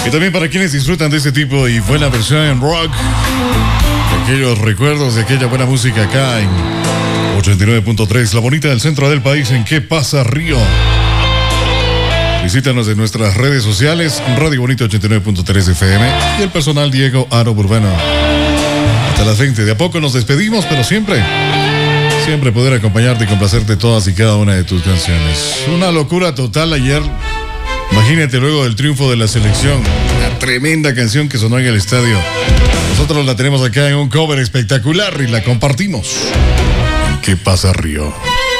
Y también para quienes disfrutan de este tipo y buena versión en rock, aquellos recuerdos de aquella buena música acá en 89.3, la bonita del centro del país, en ¿Qué pasa, Río? Visítanos en nuestras redes sociales, Radio Bonita 89.3 FM y el personal Diego Aro Burbano. Hasta las 20. De a poco nos despedimos, pero siempre poder acompañarte y complacerte todas y cada una de tus canciones. Una locura total ayer. Imagínate luego del triunfo de la selección. Una tremenda canción que sonó en el estadio. Nosotros la tenemos acá en un cover espectacular y la compartimos. ¿Qué pasa, Río?